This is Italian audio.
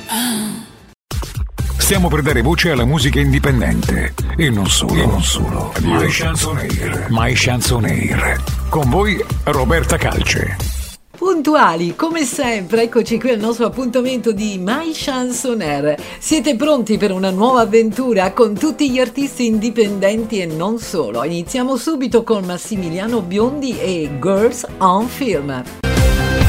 Stiamo per dare voce alla musica indipendente e non solo. My Chansonaire. Con voi Roberta Calce. Puntuali, come sempre, eccoci qui al nostro appuntamento di My Chansonaire. Siete pronti per una nuova avventura con tutti gli artisti indipendenti e non solo? Iniziamo subito con Massimiliano Biondi e Girls on Film.